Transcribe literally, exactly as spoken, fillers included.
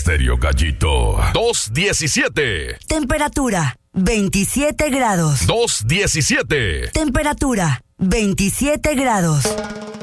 Estéreo Gallito. dos diecisiete. Temperatura veintisiete grados. dos diecisiete. Temperatura veintisiete grados.